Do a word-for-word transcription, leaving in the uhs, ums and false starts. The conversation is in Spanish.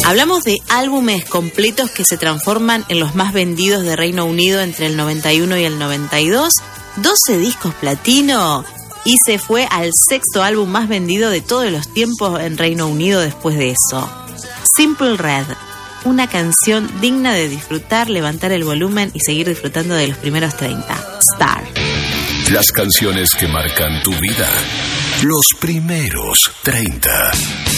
Hablamos de álbumes completos que se transforman en los más vendidos de Reino Unido entre el noventa y uno y el noventa y dos. doce discos platino y se fue al sexto álbum más vendido de todos los tiempos en Reino Unido después de eso. Simple Red, una canción digna de disfrutar, levantar el volumen y seguir disfrutando de los primeros treinta. Star. Las canciones que marcan tu vida. Los primeros treinta.